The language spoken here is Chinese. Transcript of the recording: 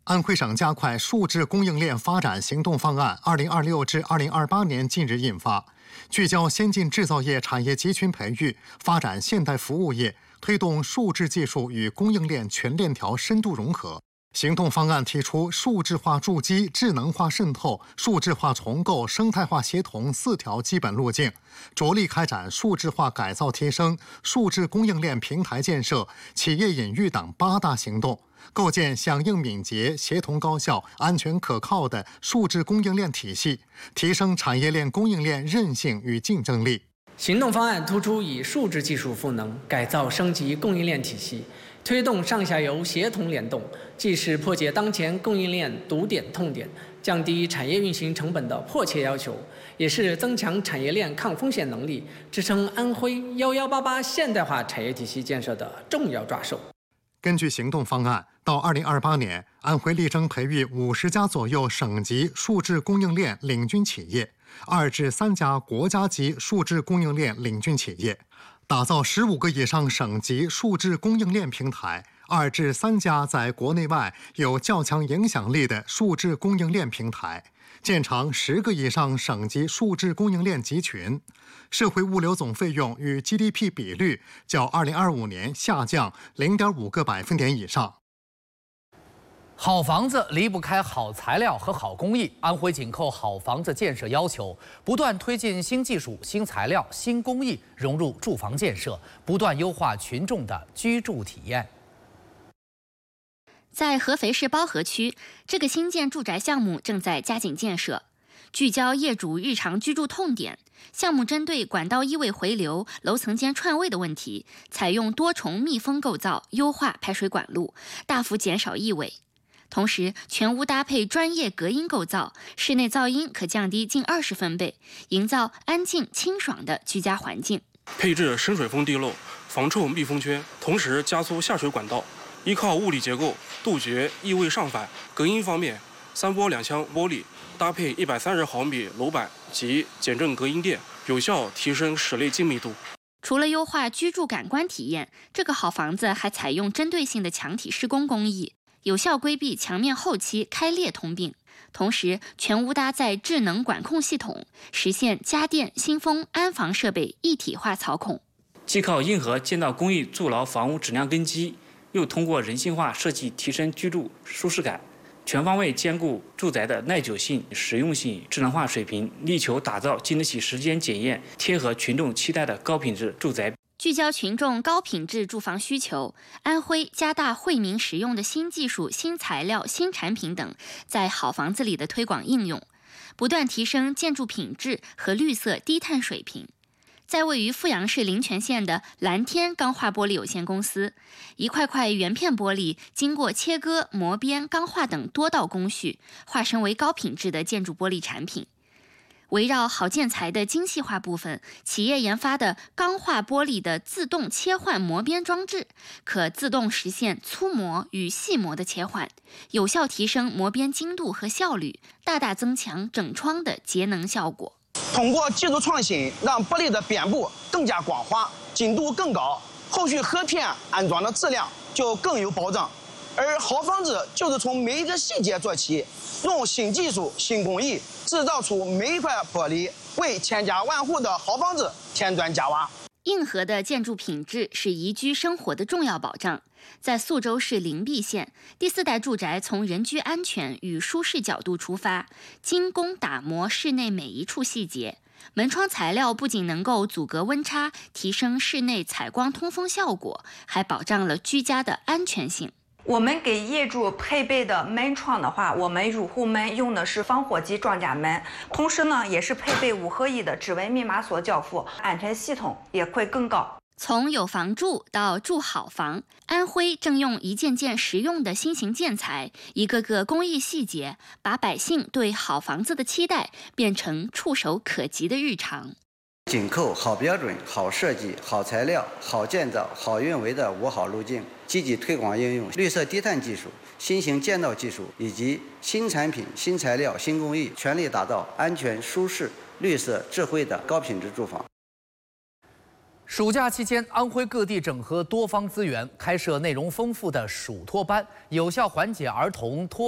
安徽省加快数字供应链发展行动方案2026至2028年近日印发，聚焦先进制造业产业集群培育，发展现代服务业，推动数字技术与供应链全链条深度融合。行动方案提出数字化筑基、智能化渗透、数字化重构、生态化协同4条基本路径，着力开展数字化改造提升、数字供应链平台建设、企业隐喻等8大行动，构建响应敏捷、协同高效、安全可靠的数字供应链体系，提升产业链供应链韧性与竞争力。 行动方案突出以数字技术赋能，改造升级供应链体系，推动上下游协同联动，既是破解当前供应链堵点痛点，降低产业运行成本的迫切要求，也是增强产业链抗风险能力，支撑安徽1188现代化产业体系建设的重要抓手。 根据行动方案，到2028年，安徽力争培育50家左右省级数字供应链领军企业，2至3家国家级数字供应链领军企业，打造15个以上省级数字供应链平台，2至3家在国内外有较强影响力的数字供应链平台，建成10个以上省级数字供应链集群，社会物流总费用与 GDP 比率较2025年下降0.5个百分点以上。 好房子离不开好材料和好工艺。安徽紧扣好房子建设要求，不断推进新技术、新材料、新工艺融入住房建设，不断优化群众的居住体验。 在合肥市包河区，这个新建住宅项目正在加紧建设，聚焦业主日常居住痛点。项目针对管道异味回流、楼层间串味的问题，采用多重密封构造，优化排水管路，大幅减少异味。同时，全屋搭配专业隔音构造，室内噪音可降低近20分贝，营造安静清爽的居家环境。 配置深水封地漏、防臭密封圈，同时加粗下水管道，依靠物理结构杜绝异味上返。隔音方面，3波2腔玻璃搭配130毫米楼板及减震隔音垫，有效提升室内精密度。 除了优化居住感官体验，这个好房子还采用针对性的墙体施工工艺，有效规避墙面后期开裂通病。同时，全屋搭载智能管控系统，实现家电、新风、安防设备一体化操控。 既靠硬核建造工艺筑牢房屋质量根基，又通过人性化设计提升居住舒适感，全方位兼顾住宅的耐久性、实用性、智能化水平，力求打造经得起时间检验、贴合群众期待的高品质住宅。 聚焦群众高品质住房需求，安徽加大惠民实用的新技术、新材料、新产品等在好房子里的推广应用，不断提升建筑品质和绿色低碳水平。在位于阜阳市临泉县的蓝天钢化玻璃有限公司，一块块原片玻璃经过切割、磨边、钢化等多道工序，化身为高品质的建筑玻璃产品。围绕好建材的精细化部分，企业研发的钢化玻璃的自动切换磨边装置，可自动实现粗磨与细磨的切换，有效提升磨边精度和效率，大大增强整窗的节能效果。 通过技术创新，让玻璃的边部更加光滑，精度更高，后续合片安装的质量就更有保障。而好房子就是从每一个细节做起，用新技术、新工艺制造出每一块玻璃，为千家万户的好房子添砖加瓦。 硬核的建筑品质是宜居生活的重要保障。在宿州市灵璧县，第4代住宅从人居安全与舒适角度出发，精工打磨室内每一处细节。门窗材料不仅能够阻隔温差，提升室内采光通风效果，还保障了居家的安全性。 我们给业主配备的门窗的话，我们入户门用的是防火级装甲门，同时呢，也是配备5合1的指纹密码锁交付，安全系统也会更高。 从有房住到住好房，安徽正用一件件实用的新型建材，一个个工艺细节，把百姓对好房子的期待变成触手可及的日常。 紧扣好标准、好设计、好材料、好建造、好运维的5好路径，积极推广应用绿色低碳技术、新型建造技术以及新产品、新材料、新工艺，全力打造安全、舒适、绿色、智慧的高品质住房。 暑假期间，安徽各地整合多方资源，开设内容丰富的暑托班，有效缓解儿童托